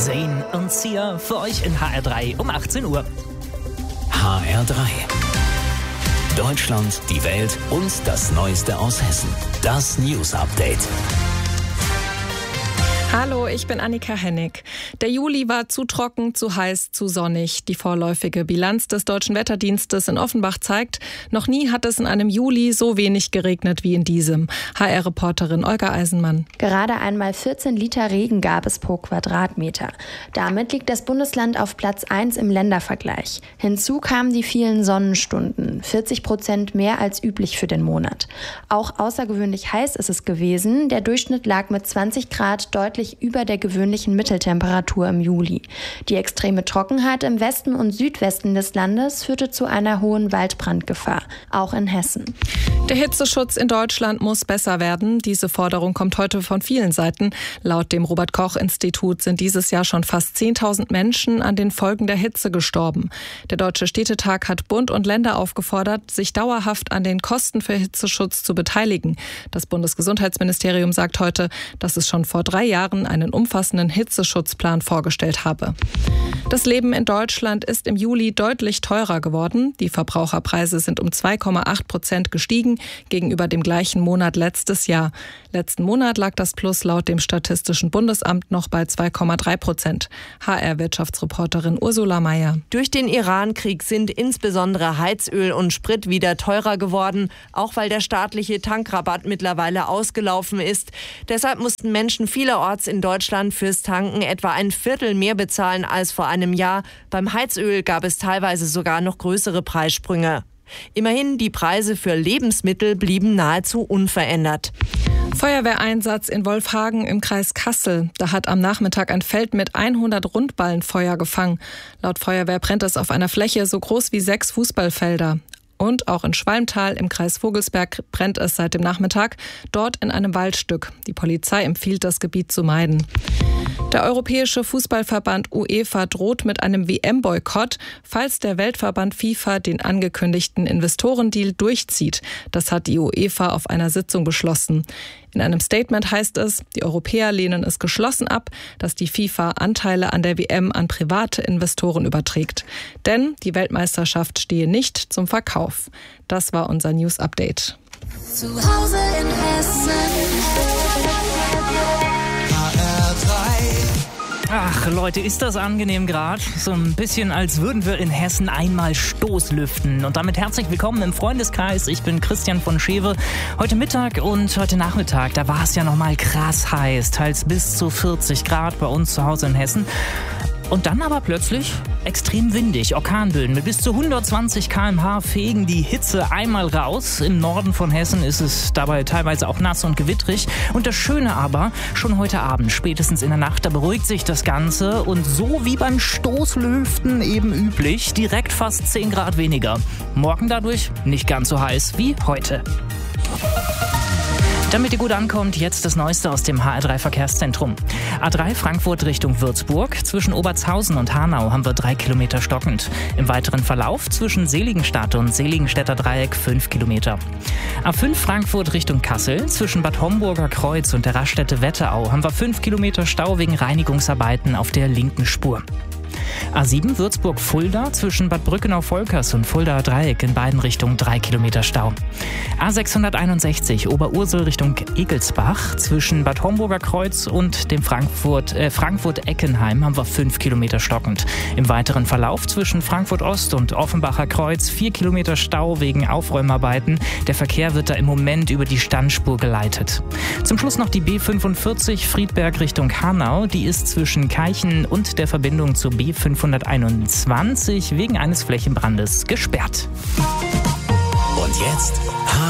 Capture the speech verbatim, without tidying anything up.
Zayn und Sia für euch in H R drei um achtzehn Uhr. H R drei. Deutschland, die Welt und das Neueste aus Hessen. Das News Update. Hallo, ich bin Annika Hennig. Der Juli war zu trocken, zu heiß, zu sonnig. Die vorläufige Bilanz des Deutschen Wetterdienstes in Offenbach zeigt, noch nie hat es in einem Juli so wenig geregnet wie in diesem. H R-Reporterin Olga Eisenmann. Gerade einmal vierzehn Liter Regen gab es pro Quadratmeter. Damit liegt das Bundesland auf Platz eins im Ländervergleich. Hinzu kamen die vielen Sonnenstunden, vierzig Prozent mehr als üblich für den Monat. Auch außergewöhnlich heiß ist es gewesen. Der Durchschnitt lag mit zwanzig Grad deutlich über der gewöhnlichen Mitteltemperatur im Juli. Die extreme Trockenheit im Westen und Südwesten des Landes führte zu einer hohen Waldbrandgefahr, auch in Hessen. Der Hitzeschutz in Deutschland muss besser werden. Diese Forderung kommt heute von vielen Seiten. Laut dem Robert-Koch-Institut sind dieses Jahr schon fast zehntausend Menschen an den Folgen der Hitze gestorben. Der Deutsche Städtetag hat Bund und Länder aufgefordert, sich dauerhaft an den Kosten für Hitzeschutz zu beteiligen. Das Bundesgesundheitsministerium sagt heute, dass es schon vor drei Jahren einen umfassenden Hitzeschutzplan vorgestellt habe. Das Leben in Deutschland ist im Juli deutlich teurer geworden. Die Verbraucherpreise sind um zwei Komma acht Prozent gestiegen gegenüber dem gleichen Monat letztes Jahr. Letzten Monat lag das Plus laut dem Statistischen Bundesamt noch bei zwei Komma drei Prozent. H R-Wirtschaftsreporterin Ursula Mayer. Durch den Iran-Krieg sind insbesondere Heizöl und Sprit wieder teurer geworden, auch weil der staatliche Tankrabatt mittlerweile ausgelaufen ist. Deshalb mussten Menschen vielerorts in Deutschland fürs Tanken etwa ein Viertel mehr bezahlen als vor einem Jahr. Beim Heizöl gab es teilweise sogar noch größere Preissprünge. Immerhin, die Preise für Lebensmittel blieben nahezu unverändert. Feuerwehreinsatz in Wolfhagen im Kreis Kassel. Da hat am Nachmittag ein Feld mit hundert Rundballen Feuer gefangen. Laut Feuerwehr brennt es auf einer Fläche so groß wie sechs Fußballfelder. Und auch in Schwalmtal im Kreis Vogelsberg brennt es seit dem Nachmittag, dort in einem Waldstück. Die Polizei empfiehlt, das Gebiet zu meiden. Der Europäische Fußballverband UEFA droht mit einem W M-Boykott, falls der Weltverband FIFA den angekündigten Investorendeal durchzieht. Das hat die UEFA auf einer Sitzung beschlossen. In einem Statement heißt es, die Europäer lehnen es geschlossen ab, dass die FIFA Anteile an der W M an private Investoren überträgt. Denn die Weltmeisterschaft stehe nicht zum Verkauf. Das war unser News Update. Zu Hause in Hessen. H R drei. Ach Leute, ist das angenehm gerade? So ein bisschen, als würden wir in Hessen einmal Stoßlüften. Und damit herzlich willkommen im Freundeskreis. Ich bin Christian von Schewe. Heute Mittag und heute Nachmittag, da war es ja nochmal krass heiß. Teils bis zu vierzig Grad bei uns zu Hause in Hessen. Und dann aber plötzlich extrem windig. Orkanböen mit bis zu hundertzwanzig Kilometer pro Stunde fegen die Hitze einmal raus. Im Norden von Hessen ist es dabei teilweise auch nass und gewittrig. Und das Schöne aber, schon heute Abend, spätestens in der Nacht, da beruhigt sich das Ganze. Und so wie beim Stoßlüften eben üblich, direkt fast zehn Grad weniger. Morgen dadurch nicht ganz so heiß wie heute. Damit ihr gut ankommt, jetzt das Neueste aus dem H R drei Verkehrszentrum. A drei Frankfurt Richtung Würzburg. Zwischen Obertshausen und Hanau haben wir drei Kilometer stockend. Im weiteren Verlauf zwischen Seligenstadt und Seligenstädter Dreieck fünf Kilometer. A fünf Frankfurt Richtung Kassel. Zwischen Bad Homburger Kreuz und der Raststätte Wetterau haben wir fünf Kilometer Stau wegen Reinigungsarbeiten auf der linken Spur. A sieben Würzburg-Fulda zwischen Bad Brückenau-Volkers und Fuldaer Dreieck in beiden Richtungen drei Kilometer Stau. A sechshunderteinundsechzig Oberursel Richtung Egelsbach zwischen Bad Homburger Kreuz und dem Frankfurt, äh, Frankfurt-Eckenheim haben wir fünf Kilometer stockend. Im weiteren Verlauf zwischen Frankfurt-Ost und Offenbacher Kreuz vier Kilometer Stau wegen Aufräumarbeiten. Der Verkehr wird da im Moment über die Standspur geleitet. Zum Schluss noch die B fünfundvierzig Friedberg Richtung Hanau. Die ist zwischen Keichen und der Verbindung zur B fünfhunderteinundzwanzig wegen eines Flächenbrandes gesperrt. Und jetzt